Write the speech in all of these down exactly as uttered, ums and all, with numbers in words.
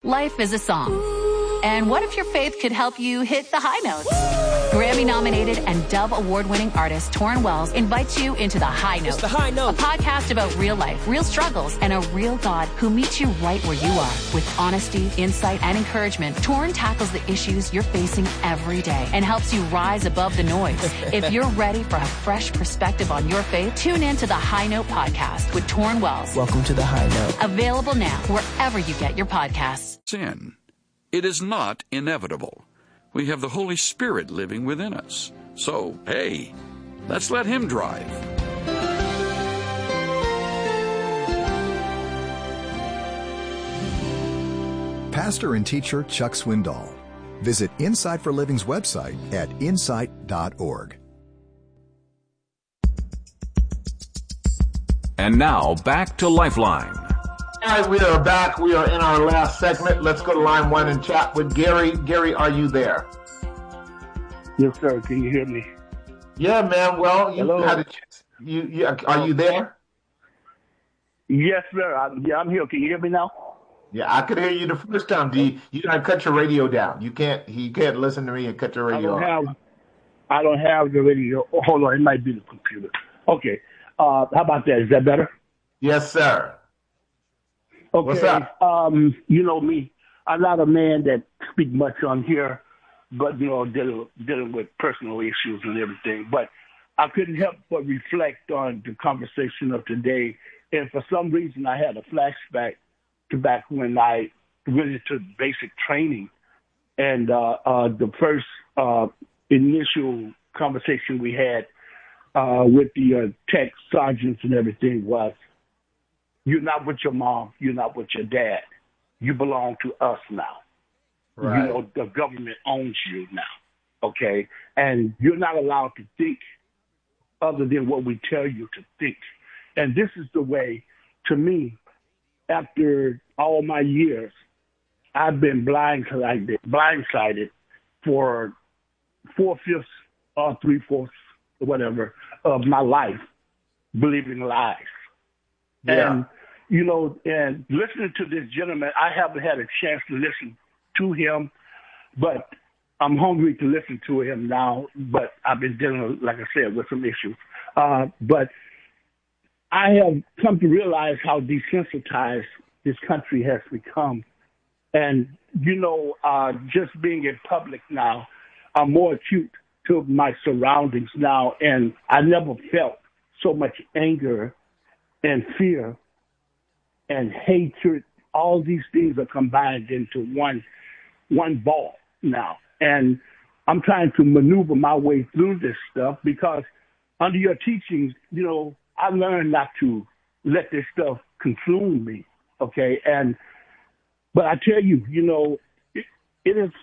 Life is a song. And what if your faith could help you hit the high notes? Grammy-nominated and Dove Award-winning artist Torrin Wells invites you into The High Note. It's The High Note. A podcast about real life, real struggles, and a real God who meets you right where you are. With honesty, insight, and encouragement, Torrin tackles the issues you're facing every day and helps you rise above the noise. If you're ready for a fresh perspective on your faith, tune in to The High Note podcast with Torrin Wells. Welcome to The High Note. Available now wherever you get your podcasts. Sin. It is not inevitable. We have the Holy Spirit living within us. So, hey, let's let Him drive. Pastor and teacher Chuck Swindoll. Visit Insight for Living's website at insight dot org. And now, back to Lifeline. All right, we are back. We are in our last segment. Let's go to line one and chat with Gary. Gary, are you there? Yes, sir. Can you hear me? Yeah, man. Well, you Hello. had a chance. You, you, are you there? Yes, sir. I'm, yeah, I'm here. Can you hear me now? Yeah, I could hear you the first time. Do you, you gotta cut your radio down. You can't. You can't listen to me and cut your I radio don't off. have. I don't have the radio. Oh, hold on. It might be the computer. Okay. Uh, how about that? Is that better? Yes, sir. Okay. What's up? Um, you know me. I'm not a man that speak much on here, but you know, dealing, dealing with personal issues and everything. But I couldn't help but reflect on the conversation of today, and for some reason, I had a flashback to back when I went into basic training, and uh, uh, the first uh, initial conversation we had uh, with the uh, tech sergeants and everything was, you're not with your mom. You're not with your dad. You belong to us now. Right. You know, the government owns you now, okay? And you're not allowed to think other than what we tell you to think. And this is the way, to me, after all my years, I've been blindsided, blindsided for four-fifths or three-fourths, whatever, of my life, believing lies. Yeah. And, you know, and listening to this gentleman, I haven't had a chance to listen to him, but I'm hungry to listen to him now. But I've been dealing, like I said, with some issues. Uh, but I have come to realize how desensitized this country has become. And, you know, uh, just being in public now, I'm more acute to my surroundings now. And I never felt so much anger and fear and hatred. All these things are combined into one one ball now. And I'm trying to maneuver my way through this stuff because under your teachings, you know, I learned not to let this stuff consume me, okay? And but I tell you, you know, it, it is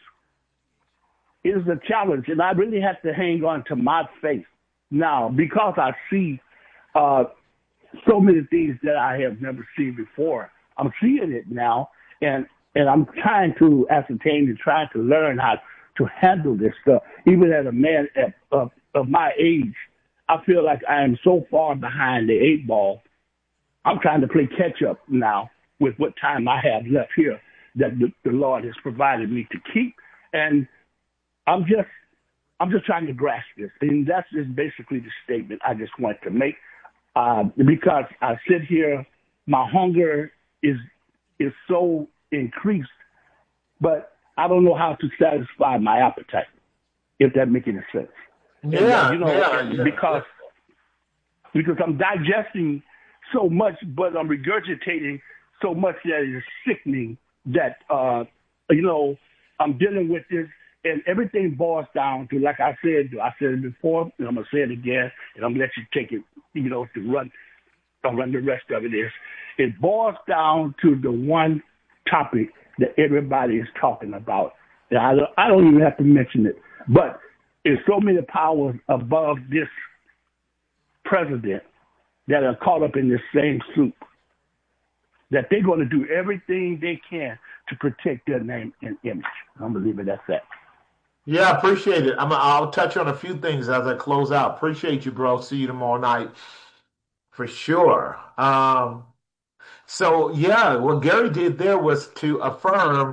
it is a challenge, and I really have to hang on to my faith now because I see uh so many things that I have never seen before. I'm seeing it now, and and I'm trying to ascertain and trying to learn how to handle this stuff. Even as a man at, of, of my age, I feel like I am so far behind the eight ball. I'm trying to play catch up now with what time I have left here that the, the Lord has provided me to keep. And I'm just I'm just trying to grasp this. And that's just basically the statement I just want to make. Uh, because I sit here, my hunger is is so increased, but I don't know how to satisfy my appetite, if that makes any sense. Yeah, and, uh, you know, yeah, yeah. because because I'm digesting so much, but I'm regurgitating so much that is sickening. That uh, you know, I'm dealing with this. And everything boils down to, like I said, I said it before, and I'm going to say it again, and I'm going to let you take it, you know, to run, I'll run the rest of it is. It boils down to the one topic that everybody is talking about. And I don't, I don't even have to mention it, but there's so many powers above this president that are caught up in this same soup that they're going to do everything they can to protect their name and image. I'm going to leave it at that. Yeah, I appreciate it. I'm, I'll touch on a few things as I close out. Appreciate you, bro. See you tomorrow night for sure. Um, so, yeah, what Gary did there was to affirm